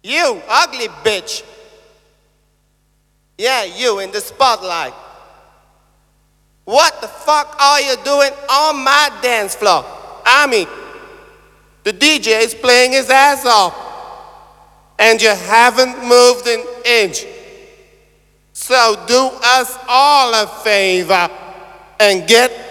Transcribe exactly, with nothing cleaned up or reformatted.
You ugly bitch. Yeah, you in the spotlight. What the fuck are you doing on my dance floor? I mean, the D J is playing his ass off, and you haven't moved an inch. So do us all a favor and get